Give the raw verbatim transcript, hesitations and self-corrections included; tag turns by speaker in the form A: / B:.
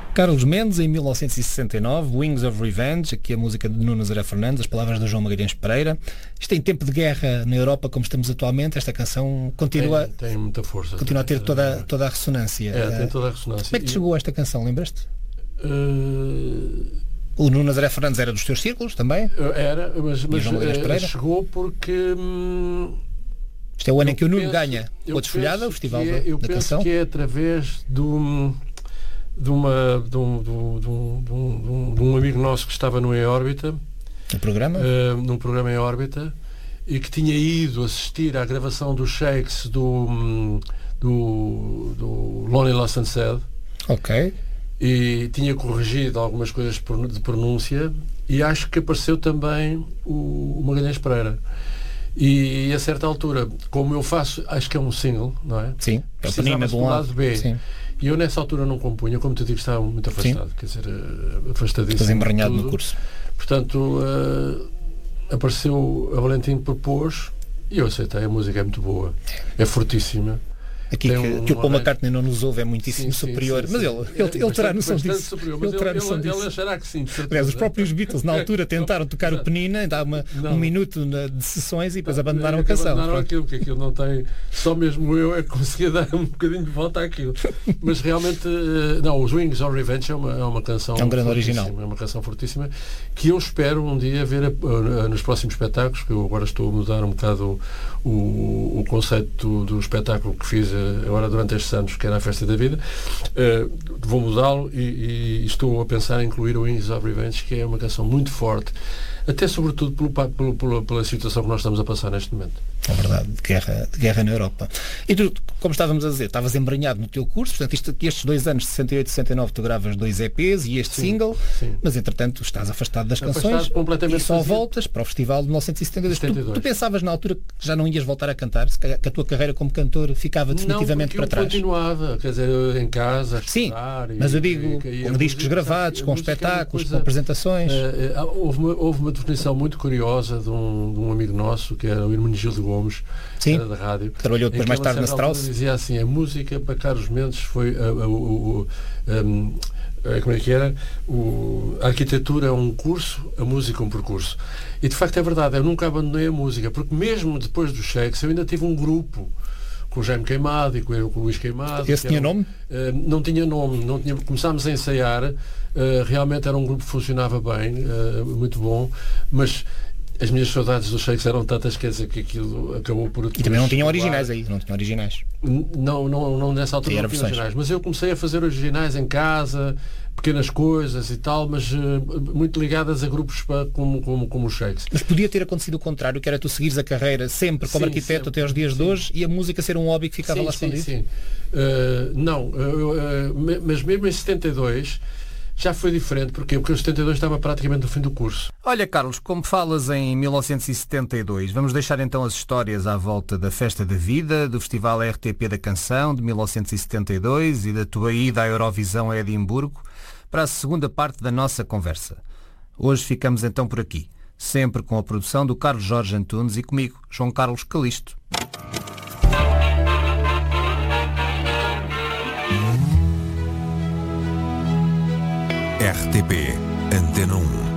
A: Carlos Mendes, em mil novecentos e sessenta e nove, Wings of Revenge, aqui a música de Nuno Nazaré Fernandes, as palavras do João Magalhães Pereira. Isto em tempo de guerra na Europa, como estamos atualmente, esta canção continua,
B: tem, tem muita força.
A: Continua a ter toda, toda a ressonância.
B: É, tem toda a ressonância.
A: Como é que te chegou esta canção, lembras-te?
B: Uh...
A: O Nuno Nazaré Fernandes era dos teus círculos também?
B: Era, mas, mas uh, chegou porque... Hum,
A: Isto é o ano em que o Nuno
B: penso,
A: ganha o Desfolhada, o festival
B: é,
A: da,
B: eu
A: da
B: penso
A: canção.
B: que é através do... De, uma, de, um, de, um, de, um, de, um, de um amigo nosso que estava no Em Órbita,
A: no programa?
B: Uh, num programa Em Órbita, e que tinha ido assistir à gravação dos Shakes do, do, do Lonely Lost and Sad.
A: Ok.
B: E tinha corrigido algumas coisas de pronúncia, e acho que apareceu também o, o Magalhães Pereira. E a certa altura, como eu faço, acho que é um single, não é?
A: Sim, é o Penina do
B: lado B.
A: Sim.
B: E eu nessa altura não compunha, como te digo, estava muito afastado, Sim. quer dizer, afastadíssimo.
A: Estás embranhado no curso.
B: Portanto, uh, apareceu, a Valentim propôs, e eu aceitei, a música é muito boa, é fortíssima.
A: Aqui que, um, que o Paul McCartney não nos ouve é muitíssimo sim, superior, sim, sim, mas ele, sim. ele, ele, ele terá noção disso.
B: Superior, ele, terá noção ele, disso. Ele achará que sim.
A: Aliás, os próprios Beatles na altura tentaram tocar o Penina, dá uma, um minuto de sessões e depois não, abandonaram a canção.
B: Abandonaram aquilo, porque aquilo não tem. Só mesmo eu é que conseguia dar um bocadinho de volta àquilo. Mas realmente, não, os Wings of Revenge é uma, é uma canção.
A: É um grande original.
B: É uma canção fortíssima que eu espero um dia ver a, a, nos próximos espetáculos, que eu agora estou a mudar um bocado o, o, o conceito do, do espetáculo que fiz agora durante estes anos, que era a Festa da Vida. Uh, vou mudá-lo e, e estou a pensar em incluir o Wings of Revenge, que é uma canção muito forte, até sobretudo pelo, pelo, pelo, pela situação que nós estamos a passar neste momento.
A: É verdade, de guerra, de guerra na Europa. E tu, como estávamos a dizer, estavas embranhado no teu curso, portanto, isto, estes dois anos, de sessenta e oito e sessenta e nove, tu gravas dois E Ps e este sim, single, sim. Mas entretanto estás afastado das afastado canções completamente e só fazia... voltas para o festival de mil novecentos e setenta e dois. setenta e dois. Tu, tu pensavas na altura que já não ias voltar a cantar, que a tua carreira como cantor ficava definitivamente
B: não,
A: para trás?
B: Não, continuava, quer dizer, em casa, a
A: sim,
B: estudar,
A: mas
B: e,
A: eu digo,
B: e, e
A: com discos
B: música,
A: gravados, com espetáculos, coisa, com apresentações.
B: Uh, uh, houve, uma, houve uma definição muito curiosa de um, de um amigo nosso, que era o Hermenegildo Gomes,
A: sim,
B: da rádio.
A: Trabalhou depois mais tarde na Strauss.
B: Dizia assim, a música para Carlos Mendes foi a, a, o, um, como é que era? O, a arquitetura é um curso, a música um percurso. E de facto é verdade, eu nunca abandonei a música, porque mesmo depois dos Shakes eu ainda tive um grupo com o Jaime Queimado e com o, com o Luís Queimado.
A: Esse tinha
B: era,
A: nome?
B: Uh, não tinha nome, não tinha, começámos a ensaiar, uh, realmente era um grupo que funcionava bem, uh, muito bom, mas as minhas saudades dos Shakes eram tantas, quer dizer, que aquilo acabou por...
A: E também não tinham originais aí, não tinham originais.
B: Não, não, não nessa altura não tinha originais, mas eu comecei a fazer originais em casa, pequenas coisas e tal, mas uh, muito ligadas a grupos para, como, como, como os Shakes.
A: Mas podia ter acontecido o contrário, que era tu seguires a carreira sempre como sim, arquiteto sempre, até aos dias sim. de hoje e a música ser um hobby que ficava
B: sim,
A: lá escondido?
B: Sim, sim. Uh, não, uh, uh, mas mesmo em setenta e dois... já foi diferente. Porquê? Porque o setenta e dois estava praticamente no fim do curso.
C: Olha, Carlos, como falas em mil novecentos e setenta e dois, vamos deixar então as histórias à volta da Festa da Vida, do Festival R T P da Canção de mil novecentos e setenta e dois e da tua ida à Eurovisão a Edimburgo para a segunda parte da nossa conversa. Hoje ficamos então por aqui, sempre com a produção do Carlos Jorge Antunes e comigo, João Carlos Calisto.
D: R T P Antena um.